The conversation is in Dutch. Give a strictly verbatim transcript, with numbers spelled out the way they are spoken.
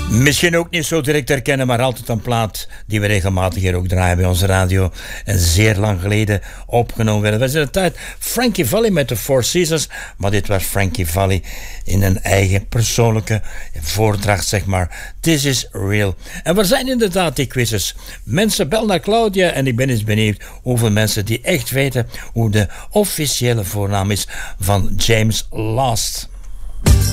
Misschien ook niet zo direct herkennen, maar altijd een plaat die we regelmatig hier ook draaien bij onze radio. En zeer lang geleden opgenomen werden. We zijn de tijd Frankie Valli met de Four Seasons, maar dit was Frankie Valli in een eigen persoonlijke voordracht, zeg maar. This is real. En waar zijn inderdaad die quizzes? Mensen, bel naar Claudia en ik ben eens benieuwd hoeveel mensen die echt weten hoe de officiële voornaam is van James Last.